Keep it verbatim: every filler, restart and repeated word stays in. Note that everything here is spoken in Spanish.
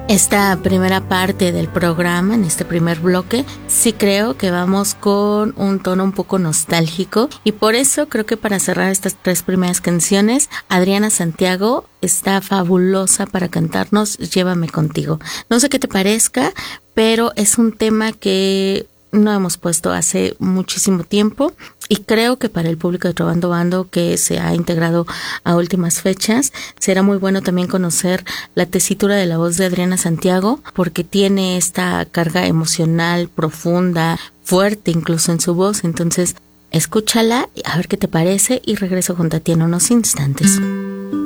Esta primera parte del programa, en este primer bloque, sí creo que vamos con un tono un poco nostálgico y por eso creo que para cerrar estas tres primeras canciones, Adriana Santiago está fabulosa para cantarnos Llévame contigo. No sé qué te parezca, pero es un tema que no hemos puesto hace muchísimo tiempo y creo que para el público de Trovando Bando que se ha integrado a últimas fechas será muy bueno también conocer la tesitura de la voz de Adriana Santiago porque tiene esta carga emocional profunda, fuerte incluso en su voz. Entonces escúchala a ver qué te parece y regreso junto a ti en unos instantes.